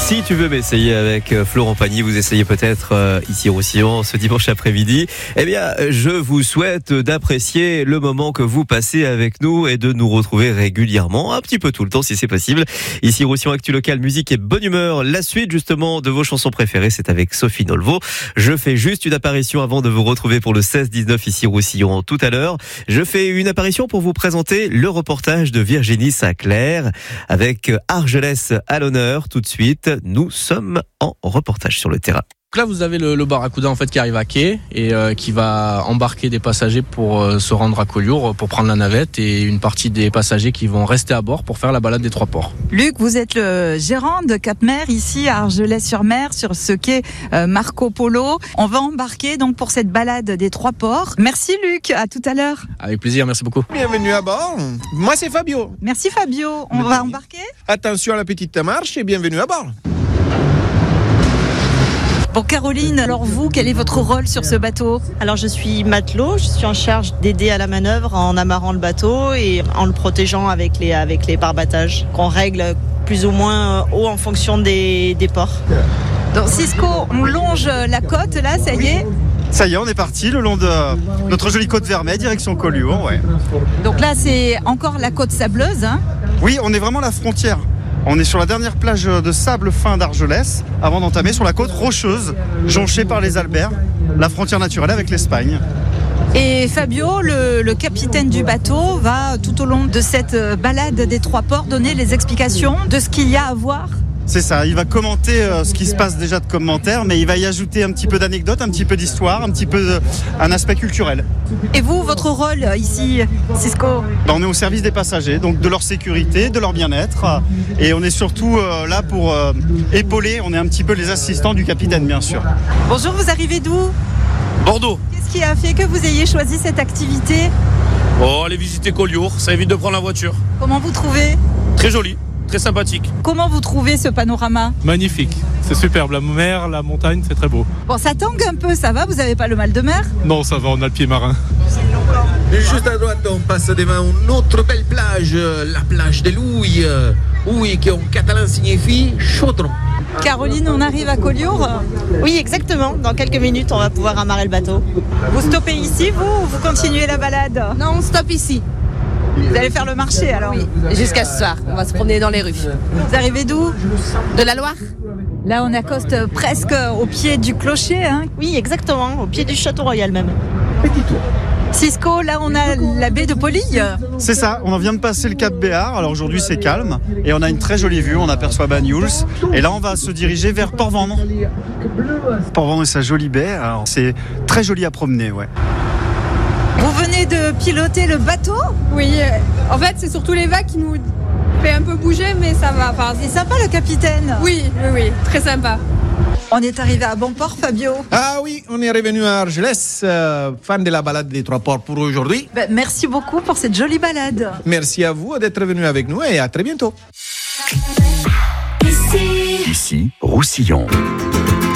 Si tu veux m'essayer avec Florent Pagny, vous essayez peut-être ici Roussillon ce dimanche après-midi. Eh bien, je vous souhaite d'apprécier le moment que vous passez avec nous et de nous retrouver régulièrement, un petit peu tout le temps si c'est possible. Ici Roussillon Actu Local, musique et bonne humeur. La suite justement de vos chansons préférées, c'est avec Sophie Nolvo. Je fais juste une apparition avant de vous retrouver pour le 16-19 ici Roussillon tout à l'heure. Je fais une apparition pour vous présenter le reportage de Virginie Sinclair avec Argelès à l'honneur. Tout de suite, nous sommes en reportage sur le terrain. Donc là, vous avez le Barracuda en fait qui arrive à quai et qui va embarquer des passagers pour se rendre à Collioure pour prendre la navette, et une partie des passagers qui vont rester à bord pour faire la balade des trois ports. Luc, vous êtes le gérant de Cap-Mer ici à Argelès-sur-Mer sur ce quai Marco Polo. On va embarquer donc pour cette balade des trois ports. Merci Luc, à tout à l'heure. Avec plaisir, merci beaucoup. Bienvenue à bord. Moi c'est Fabio. Merci Fabio, on va embarquer. Attention à la petite marche et bienvenue à bord. Bon Caroline, alors vous, quel est votre rôle sur ce bateau ? Alors je suis matelot, je suis en charge d'aider à la manœuvre en amarrant le bateau et en le protégeant avec les barbattages qu'on règle plus ou moins haut en fonction des ports. Donc Cisco, on longe la côte là, ça y est ? Ça y est, on est parti le long de notre jolie côte Vermeille, direction Collioure. Ouais. Donc là c'est encore la côte sableuse, hein ? Oui, on est vraiment à la frontière. On est sur la dernière plage de sable fin d'Argelès, avant d'entamer sur la côte rocheuse, jonchée par les Alberts, la frontière naturelle avec l'Espagne. Et Fabio, le capitaine du bateau, va tout au long de cette balade des trois ports donner les explications de ce qu'il y a à voir. C'est ça, il va commenter ce qui se passe déjà de commentaires, mais il va y ajouter un petit peu d'anecdotes, un petit peu d'histoire, un petit peu un aspect culturel. Et vous, votre rôle ici, Cisco ? On est au service des passagers, donc de leur sécurité, de leur bien-être, et on est surtout là pour épauler, on est un petit peu les assistants du capitaine bien sûr. Bonjour, vous arrivez d'où ? Bordeaux. Qu'est-ce qui a fait que vous ayez choisi cette activité ? Oh, aller visiter Collioure, ça évite de prendre la voiture. Comment vous trouvez ? Très joli. Très sympathique. Comment vous trouvez ce panorama ? Magnifique, c'est superbe, la mer, la montagne, c'est très beau. Bon, ça tangue un peu, ça va ? Vous n'avez pas le mal de mer ? Non, ça va, on a le pied marin. Et juste à droite, on passe devant une autre belle plage, la plage de l'Ouille. Ouille qui en catalan signifie chaudron. Caroline, on arrive à Collioure ? Oui, exactement. Dans quelques minutes, on va pouvoir amarrer le bateau. Vous stoppez ici, vous, ou vous continuez la balade ? Non, on stoppe ici. Vous allez faire le marché alors ? Oui, jusqu'à ce soir. On va se promener dans les rues. Vous arrivez d'où ? De la Loire ? Là, on accoste presque au pied du clocher, hein ? Oui, exactement. Au pied du Château Royal même. Cisco, là, on a la baie de Polille. C'est ça, on vient de passer le Cap Béar, alors aujourd'hui c'est calme, et on a une très jolie vue, on aperçoit Banyuls, et là on va se diriger vers Port-Vendres. Port-Vendres et sa jolie baie, alors c'est très joli à promener, ouais. Vous venez de piloter le bateau ? Oui, en fait, c'est surtout les vagues qui nous fait un peu bouger, mais ça va. Enfin, c'est sympa le capitaine. Oui, très sympa. On est arrivé à bon port, Fabio. Ah oui, on est revenu à Argelès, fan de la balade des trois ports pour aujourd'hui. Merci beaucoup pour cette jolie balade. Merci à vous d'être venus avec nous et à très bientôt. Ici, Roussillon.